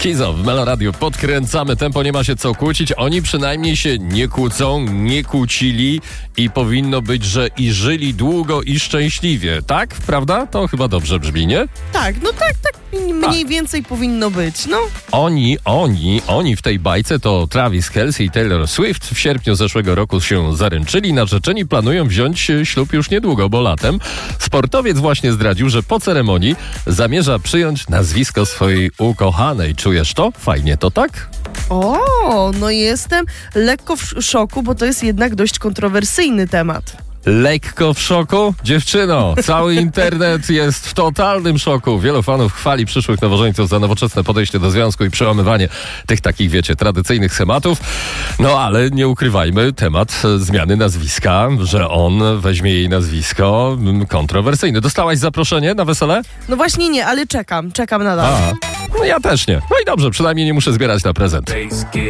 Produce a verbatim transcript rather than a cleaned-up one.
Kizo w Meloradiu. Podkręcamy tempo, nie ma się co kłócić. Oni przynajmniej się nie kłócą, nie kłócili i powinno być, że i żyli długo i szczęśliwie. Tak? Prawda? To chyba dobrze brzmi, nie? Tak, no tak, tak mniej tak. więcej powinno być, no. Oni, oni, oni w tej bajce to Travis Kelce i Taylor Swift w sierpniu zeszłego roku się zaręczyli. Narzeczeni planują wziąć ślub już niedługo, bo latem. Sportowiec właśnie zdradził, że po ceremonii zamierza przyjąć nazwisko swojej ukochanej. Czujesz to? Fajnie to, tak? O, no jestem lekko w szoku, bo to jest jednak dość kontrowersyjny temat. Lekko w szoku? Dziewczyno, cały internet jest w totalnym szoku. Wielu fanów chwali przyszłych nowożeńców za nowoczesne podejście do związku i przełamywanie tych takich, wiecie, tradycyjnych schematów. No ale nie ukrywajmy, temat zmiany nazwiska, że on weźmie jej nazwisko, kontrowersyjny. Dostałaś zaproszenie na wesele? No właśnie nie, ale czekam, czekam nadal. A, no ja też nie. No i dobrze, przynajmniej nie muszę zbierać na prezent.